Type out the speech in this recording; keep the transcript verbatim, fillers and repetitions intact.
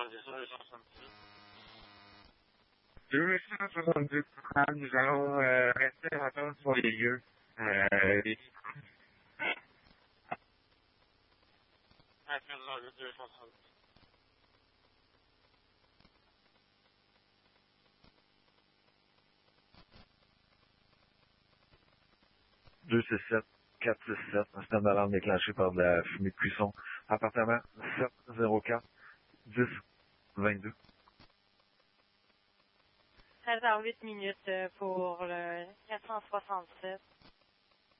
deux cent soixante-dix grammes, nous allons euh, rester en attente sur les lieux. Euh, les... deux six sept quatre six sept, un système d'alarme déclenché par de la fumée de cuisson. Appartement sept zéro quatre dix vingt-deux. treize heures huit minutes pour le quatre cent soixante-sept.